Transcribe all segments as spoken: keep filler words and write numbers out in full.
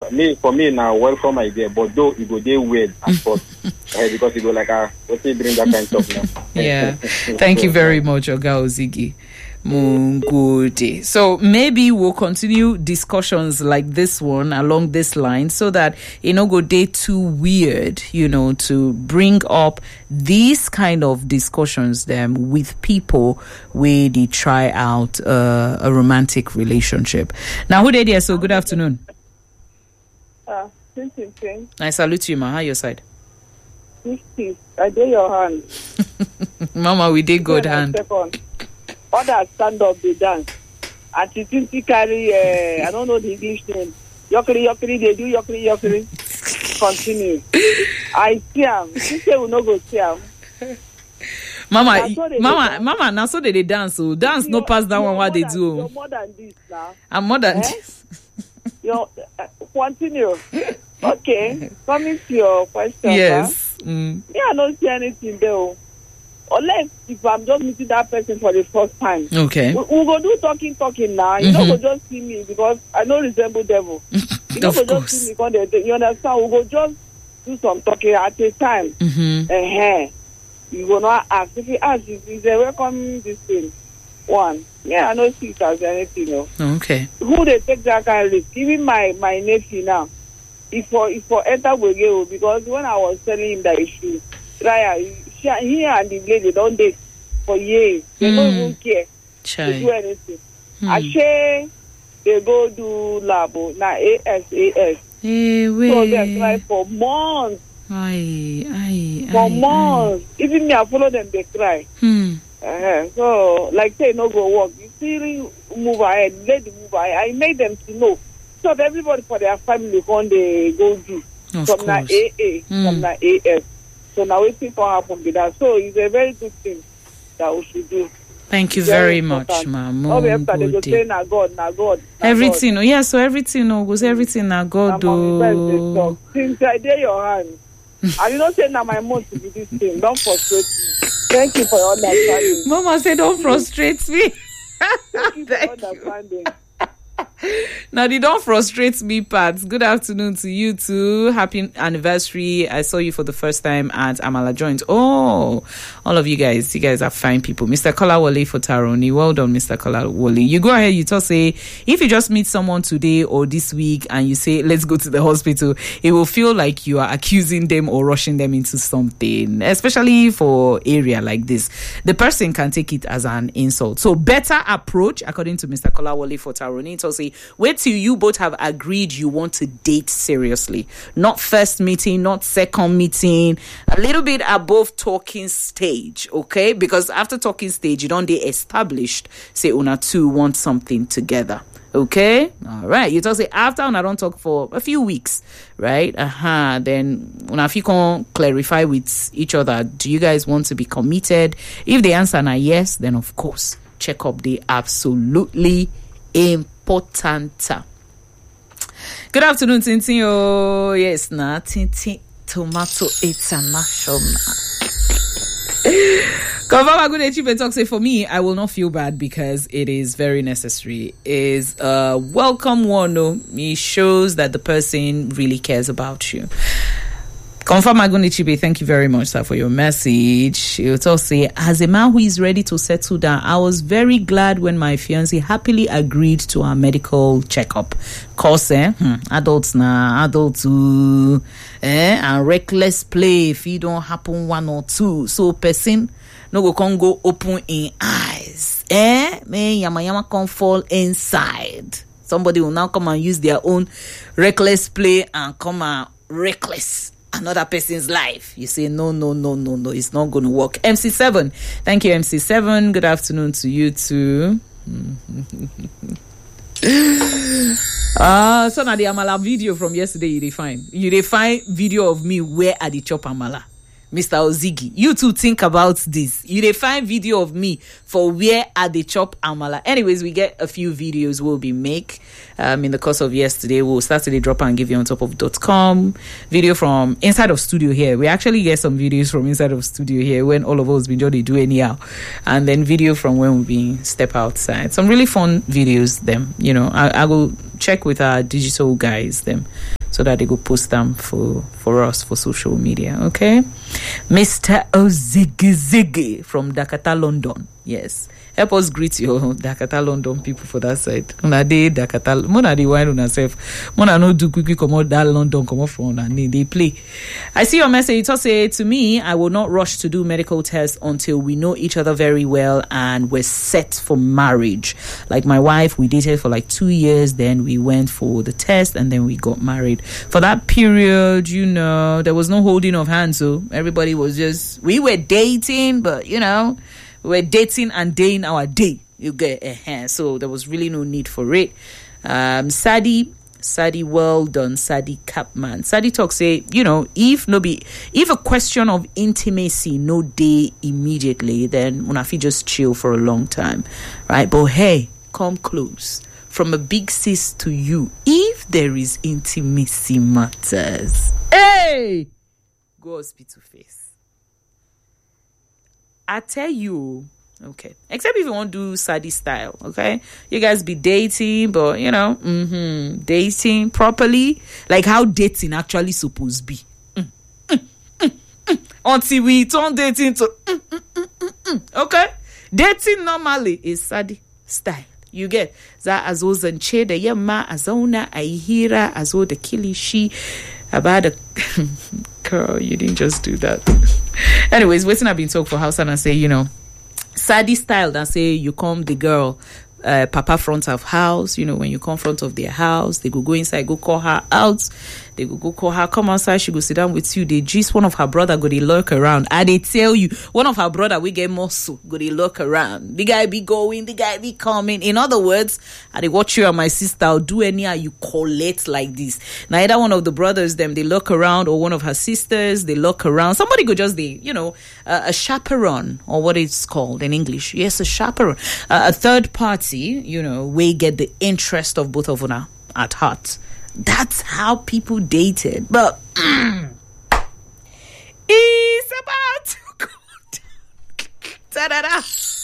me for me now, welcome idea, but though it go dey weird at first uh, because it go like ah, what's he bring that kind of stuff now? Yeah, thank you very much, Oga Ozigi. Mungudi. So maybe we'll continue discussions like this one along this line so that it no go day too weird, you know, to bring up these kind of discussions them with people where they try out uh, a romantic relationship. Now, who did here? So good afternoon. Uh, I salute you, ma. How your side? I do your hand. Mama, we did good hand. Second. Others stand up, they dance. And she think she carry, uh, I don't know the English name. Yokri, yokri, they do yokri, yokri. Continue. I see them. She say we no go see them. Mama, mama, mama, now so they, they dance. So dance no pass that one what they do. You're more than this now. I'm more than eh? this. You're, uh, continue. Okay. Coming to your question. Yes. Huh? Mm. Me, I don't see anything there. Unless if I'm just meeting that person for the first time. Okay. We, we go do talking, talking now. You mm-hmm. know, go just see me because I don't resemble devil. You know, go just see me because they, you understand. We go just do some talking at a time. Mm-hmm. Uh-huh. You go not ask. If you ask, is a welcome this thing. One. Yeah, I don't see it as anything. No. Okay. Who they take that kind of risk? Even my, my nephew now. If for if for enter Wegeo, because when I was telling him that he should try She, he and the lady don't date for years. They mm. don't even care Chai. to do anything. Mm. Ashe, they go do labo now A S A S. Hey, so they cry for months. Aye, aye, for aye, months. Aye. Even me, I follow them. They cry. Hmm. Uh-huh. So like say no go work. You still move ahead. Let them move ahead. I made them to know. So everybody for their family when they go do of from now A A mm. from now A S. So now we think what happened with that. So it's a very good thing that we should do. Thank you very, very much, ma'am. Oh, we have to go say na God, na God. Na everything, God. Oh, yeah. So everything, oh, was everything na God, oh. Since I did your hand, and you don't say na my mouth to be this thing. Don't frustrate me. Thank you for your understanding. Mama said, "Don't frustrate me." Thank you for your understanding. Now they don't frustrate me, Pat. Good afternoon to you too. Happy anniversary. I saw you for the first time at Amala Joint. Oh, all of you guys, you guys are fine people. Mister Kolawole for Taroni. Well done, Mister Kolawole. You go ahead, you talk say, if you just meet someone today or this week and you say, let's go to the hospital, it will feel like you are accusing them or rushing them into something, especially for area like this. The person can take it as an insult. So better approach, according to Mister Kolawole for Taroni, to say, wait till you both have agreed you want to date seriously. Not first meeting, not second meeting, a little bit above talking stage, okay? Because after talking stage, you don't they established, say, una two want something together. Okay, all right. You just say after una don't talk for a few weeks, right? Uh-huh. Then una if you can clarify with each other, do you guys want to be committed? If the answer na yes, then of course, check up the absolutely important. Good afternoon, Tintin. Oh, yes, na Tintin Tomato International. Confirm good achievement talk say for me, I will not feel bad because it is very necessary. Is a welcome one. No, it shows that the person really cares about you. Confirm Agunichibe, thank you very much, sir, for your message. It also say, as a man who is ready to settle down, I was very glad when my fiancé happily agreed to our medical checkup. Cause, eh, hmm, adults na, adults who, eh, and reckless play if it don't happen one or two. So person no go can go open in eyes. Eh, me yama yama can fall inside. Somebody will now come and use their own reckless play and come and reckless another person's life. You say no, no, no, no, no. It's not going to work. M C seven, thank you, M C seven. Good afternoon to you too. Ah, uh, so now the Amala video from yesterday you define. You define video of me where at the chop Amala. Mister Ozigi, you two think about this. You dey find video of me for where at the chop Amala. Anyways, we get a few videos we'll be make um, in the course of yesterday. We'll start to drop and give you on top of dot com video from inside of studio here. We actually get some videos from inside of studio here when all of us been just do anyhow, and then video from when we been step outside. Some really fun videos. Them, you know, I, I will check with our digital guys. Them so that they go post them for, for us for social media, okay? Mister Oziggy Ziggy from Dakata, London. Yes. Help us greet your Dakata, London people for that side. Una dey Dakata, mona dey wine on herself. Mona no do quickly come out that London, come out from una they play. I see your message. It say to me, I will not rush to do medical tests until we know each other very well and we're set for marriage. Like my wife, we dated for like two years, then we went for the test and then we got married. For that period, you know, there was no holding of hands, so everybody was just, we were dating, but you know, we were dating and daying our day. You get a hand, so there was really no need for it. Um, Sadi, Sadi, well done, Sadi Capman. Sadi talk say, you know, if no be, if a question of intimacy no day immediately, then Munafi just chill for a long time, right? But hey, come close. From a big sis to you, if there is intimacy matters, hey, go hospital face. I tell you, okay. Except if you want to do Sadi style, okay? You guys be dating, but you know, mm-hmm, dating properly, like how dating actually supposed to be. Mm, mm, mm, mm. Until we turn dating to, mm, mm, mm, mm, mm. Okay? Dating normally is Sadi style. You get za azo zance da yamma a zauna a yi hira a zo da kilishi about the girl, you didn't just do that. Anyways, waiting I've been talk for house and I say, you know, Sadi style that say you come the girl uh, papa front of house, you know, when you come front of their house, they go go inside, go call her out. They go go call her, come outside, she go sit down with you. They gist one of her brother, go they lurk around. And they tell you, one of her brother, we get muscle, go they lurk around. The guy be going, the guy be coming. In other words, I they watch you and my sister, I'll do any how you collect like this. Now either one of the brothers, them, they lurk around, or one of her sisters, they lurk around. Somebody go just, they, you know, uh, a chaperone, or what it's called in English. Yes, a chaperone. Uh, a third party, you know, we get the interest of both of them at heart. That's how people dated. But mm, it's about to go down. Ta-da-da.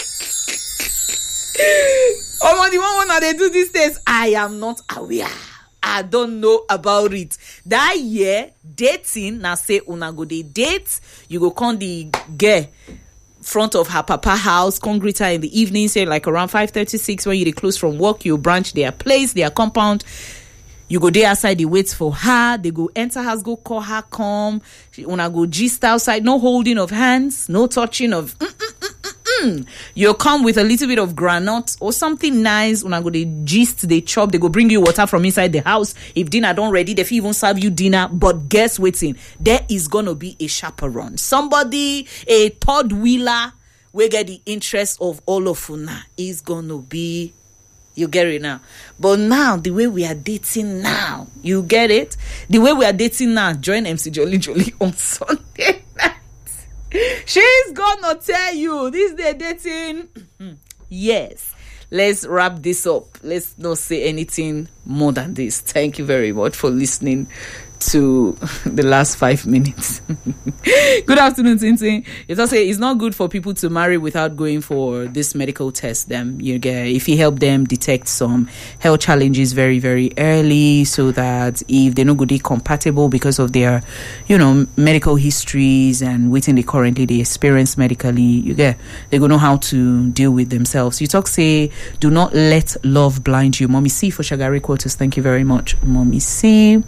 Oh, the one when they do these days, I am not aware. I don't know about it. That year, dating, now say, una go they date, you go come the girl front of her papa house, come greet her in the evening, say like around five thirty-six when you they close from work, you branch their place, their compound. You go there outside, they wait for her. They go enter house, go call her, come. She wanna go gist outside. No holding of hands, no touching of. Mm, mm, mm, mm, mm. You come with a little bit of granite or something nice. Wanna go they gist, they chop. They go bring you water from inside the house. If dinner don't ready, they even serve you dinner. But guess waiting, there is gonna be a chaperone, somebody, a third wheeler. We get the interest of all of una is gonna be. You get it now. But now, the way we are dating now, you get it? The way we are dating now, join M C Jolly Jolly on Sunday night. She's gonna tell you, this day dating. Yes. Let's wrap this up. Let's not say anything more than this. Thank you very much for listening to the last five minutes. Good afternoon, Tintin. It also say it's not good for people to marry without going for this medical test. Them, you get, if you help them detect some health challenges very, very early, so that if they're not good, compatible because of their, you know, medical histories and waiting they currently they experience medically, you get, they gonna know how to deal with themselves. You talk say, do not let love blind you. Mommy C for Shagari Quarters. Thank you very much, Mommy C.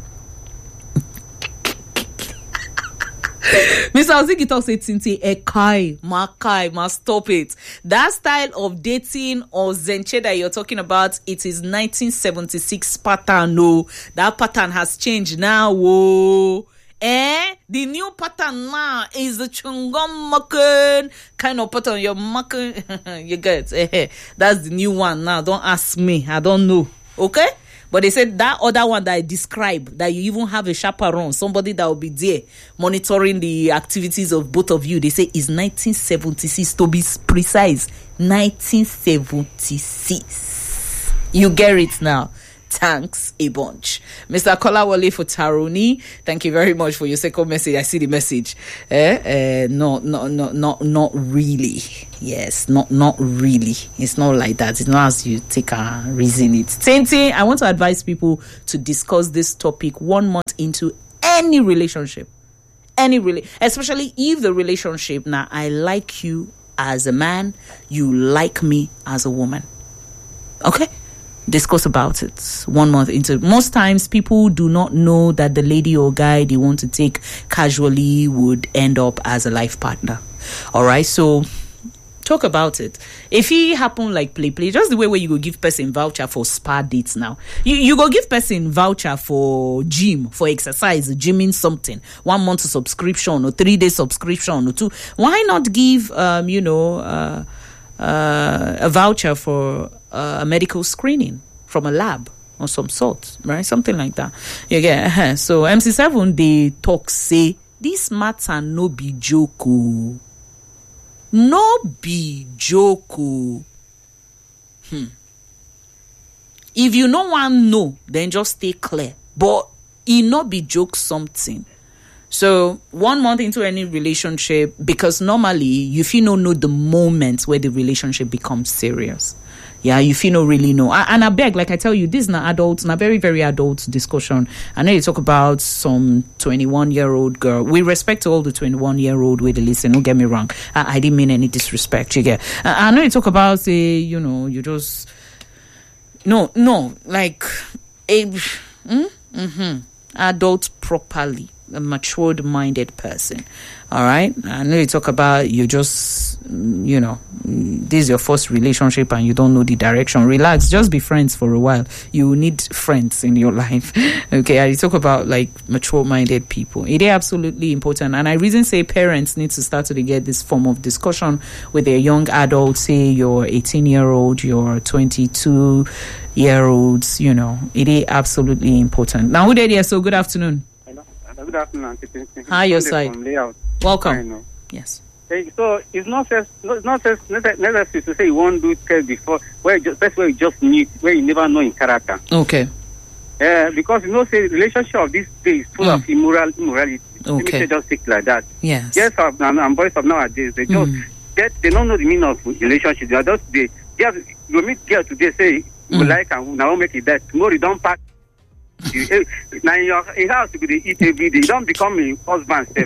Mister Oziki talks say Tinti Ekai, Makai, must stop it. That style of dating or zenche that you're talking about, it is nineteen seventy-six pattern. No, that pattern has changed now. Whoa. Eh? The new pattern now is the chungam makan kind of pattern. You're makan, you get eh? That's the new one now. Don't ask me. I don't know. Okay? But they said that other one that I described, that you even have a chaperone, somebody that will be there monitoring the activities of both of you. They say is nineteen seventy-six, to be precise. nineteen seventy-six. You get it now. Thanks a bunch. Mister Kolawole for Taroni, thank you very much for your second message. I see the message. Eh? Uh, no, no, no, not, not really. Yes, not, not really. It's not like that. It's not as you take a reason it. Same thing. I want to advise people to discuss this topic one month into any relationship, any really, especially if the relationship now I like you as a man, you like me as a woman. Okay. Discuss about it one month into. Most times people do not know that the lady or guy they want to take casually would end up as a life partner. All right, so talk about it. If he happen like play play, just the way where you go give person voucher for spa dates now, you you go give person voucher for gym, for exercise, gymming something, one month subscription or three day subscription or two. Why not give um you know uh uh a voucher for Uh, a medical screening from a lab or some sort, right? Something like that. You get uh-huh. So M C seven they talk say this matter no be joke, no be joke. Hmm. If you no one know, then just stay clear. But it not be joke something. So one month into any relationship, because normally you feel no know the moment where the relationship becomes serious. Yeah, you feel no really know. And I beg, like I tell you, this is not adult, not very, very adult discussion. I know you talk about some twenty-one-year-old girl. We respect all the twenty-one-year-old way they listen. Don't get me wrong. I, I didn't mean any disrespect. You get. I, I know you talk about, say, you know, you just no, no, like a mm, mm-hmm, adult properly. A matured-minded person. All right? I know you talk about you just, you know, this is your first relationship and you don't know the direction. Relax. Just be friends for a while. You need friends in your life. Okay? And you talk about, like, mature-minded people. It is absolutely important. And I reason say parents need to start to get this form of discussion with their young adults. Say you're eighteen-year-old, you're twenty-two-year-olds, you know. It is absolutely important. Now, who did here? So, good afternoon. Good afternoon. Hi, your side. Welcome. Yes. So it's not just, it's not just necessary to say you won't do test before where you just, that's where you just meet, where you never know in character. Okay. Uh, because you know, say relationship of this day is full mm. of immoral immorality. Okay. They just stick like that. Yes. Yes, and, and boys of nowadays they just mm. they, they don't know the meaning of relationship. They are just they just you meet girl today say you mm. like and now make it that tomorrow you don't pack. You, now in your in house you could eat every day. You don't become a husband step.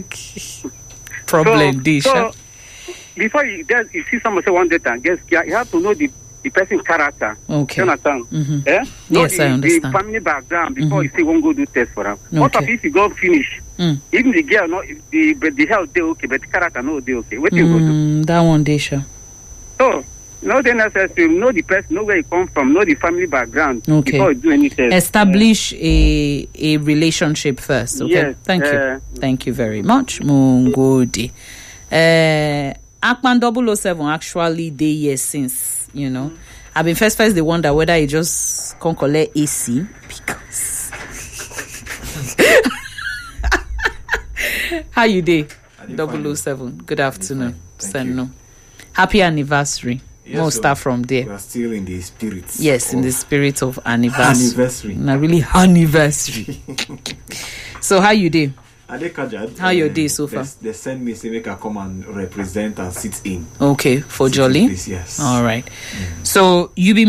Problem so, dish. So before you, there, you see someone say one day and guess you have to know the, the person's character. Okay. You understand? Mm-hmm. Yeah? Know Yes, the, I understand. The family background before Mm-hmm. you say one go do test for them. Okay. What if you go finish? Mm. Even the girl not the but the health they okay, but the character no they okay. What you mm, go do? That one day, sure. So no, then necessary. Know the person, know where you come from, know the family background Okay. before you do any test. Establish a a relationship first. Okay. Yes, Thank uh, you. Thank you very much. Mungodi. Uh, Akman double oh seven actually day years since, you know. Mm. I've been first first they wonder whether he just can't collect A C because how you day? double oh seven. Good afternoon. Senno. Happy anniversary. Yes, we'll so start from there. We are still in the spirit. Yes, in the spirit of anniversary. Anniversary. Not really anniversary. So how you day? Kajad, how your day so far? They, they send me say make I come and represent and sit in. Okay, for sit Jolly. Place, yes. All right. Mm. So you be